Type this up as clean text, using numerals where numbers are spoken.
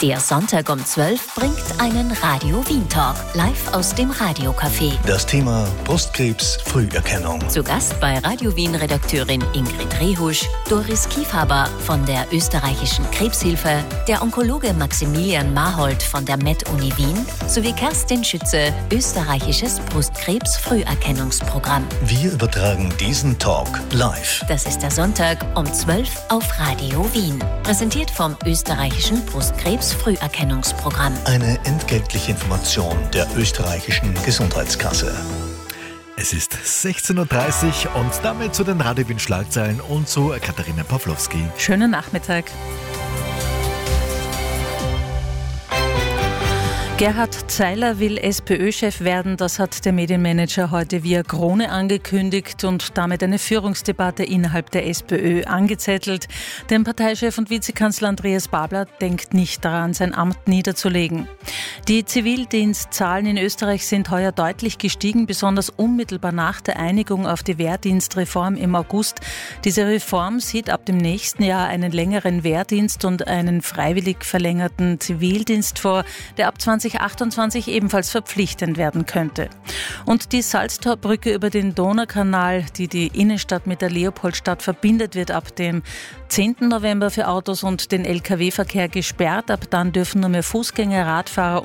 Der Sonntag um 12 bringt einen Radio Wien Talk live aus dem Radiocafé. Das Thema Brustkrebs Früherkennung. Zu Gast bei Radio Wien Redakteurin Ingrid Rehusch, Doris Kiefhaber von der österreichischen Krebshilfe, der Onkologe Maximilian Mahold von der Med-Uni Wien sowie Kerstin Schütze, österreichisches Brustkrebs Früherkennungsprogramm. Wir übertragen diesen Talk live. Das ist der Sonntag um 12 auf Radio Wien. Präsentiert vom österreichischen Brustkrebs Früherkennungsprogramm. Eine entgeltliche Information der österreichischen Gesundheitskasse. Es ist 16.30 Uhr und damit zu den Radio Wien Schlagzeilen und zu Katharina Pawlowski. Schönen Nachmittag. Gerhard Zeiler will SPÖ-Chef werden, das hat der Medienmanager heute via Krone angekündigt und damit eine Führungsdebatte innerhalb der SPÖ angezettelt. Denn Parteichef und Vizekanzler Andreas Babler denkt nicht daran, sein Amt niederzulegen. Die Zivildienstzahlen in Österreich sind heuer deutlich gestiegen, besonders unmittelbar nach der Einigung auf die Wehrdienstreform im August. Diese Reform sieht ab dem nächsten Jahr einen längeren Wehrdienst und einen freiwillig verlängerten Zivildienst vor, der ab 2028 ebenfalls verpflichtend werden könnte. Und die Salztorbrücke über den Donaukanal, die die Innenstadt mit der Leopoldstadt verbindet, wird ab dem 10. November für Autos und den Lkw-Verkehr gesperrt. Ab dann dürfen nur mehr Fußgänger, Radfahrer